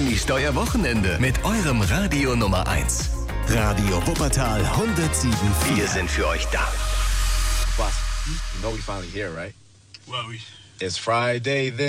Genießt euer Wochenende mit eurem Radio Nummer 1. Radio Wuppertal 107.4. Wir sind für euch da. Boss, you know we finally here, right? Well, It's Friday then.